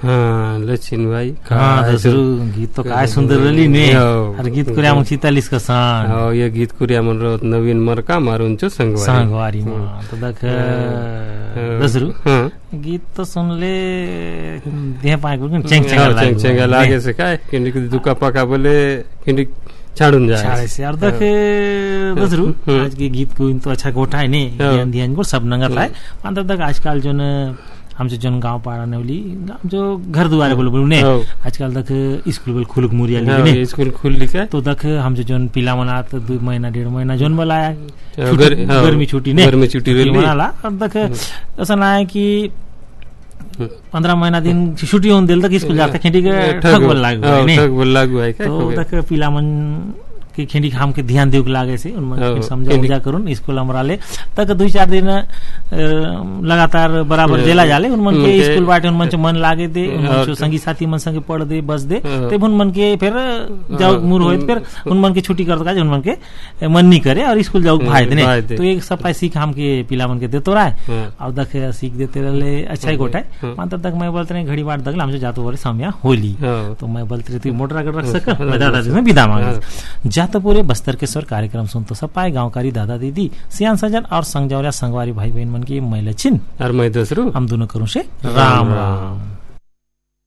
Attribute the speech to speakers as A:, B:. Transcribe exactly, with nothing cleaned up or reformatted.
A: हाँ लक्षिण भाई
B: हाँ दसरू गीत तो काय सुंदर रली ने और गीत कुरिया मुख छितालीस का सान
A: हाँ ये गीत कुरिया मन रो नवीन मरका मारुंचो संगवारी
B: संगवारी मां तो देख दसरू गीत तो सुन ले देह पाए को चेंग चेंग
A: चेंग चेंग लागे से काय किंडी दुका पका बोले किंडी छाड़ून जाए
B: छाड़े से और देख दसरू आज के गीत को तो अच्छा गोठा है ने ध्यान ध्यान को सब नंगर लाए अंदर तक आजकल जो न हमसे जोन गांव पाड़ा ने बोली जो घर दुआरे बोल बोलने आजकल तक स्कूल बोल खुलक मुरिया लिखने
A: स्कूल खुल लिखा
B: तो तक हमसे जोन पिला मनात दो महीना डेढ़ महीना जोन बोलाया गर्मी छुट्टी ने
A: गर्मी छुट्टी रे
B: मनाला और तक ऐसा ना है कि पंद्रह महीना दिन छुट्टी होने दिल तक स्कूल जाते खिंडी के ठग बोल लागू है
A: ठग बोल लागू है
B: तो तक पिला मन कि खिंडी खाम के ध्यान देउ लागे से उन समझा उजा करून स्कूल हमराले तक दुई चार दिन लगातार बराबर जेला जाले उन मन के स्कूल बाटे उन मन च मन लागे दे उन मन संगी साथी मन संगे पढ़ दे बस दे ते उन मन के फिर जाओ मूर होय फिर उन मन के छुट्टी कर का उन मन के मन नहीं करे और स्कूल जाओ भाई देने तो एक सफाई सीख हम के पिला मन के देतो रहा और देख सीख देते रहले अच्छा ही गोटा मानता तक मैं बोलते नहीं घड़ी बार दगल हमसे जातो बोले समय होली तो मैं बोलते तू मोटर अगर रख सक मैं दादा जी में विदा मांगे जातो पूरे बस्तर के स्वर कार्यक्रम सुन तो सपाए गांवकारी दादा दीदी सियान सजन और संगजौरिया संगवारी भाई बहन मन की मैं लक्षिण
A: और मैं दसरू
B: हम दोनों करूं से राम राम।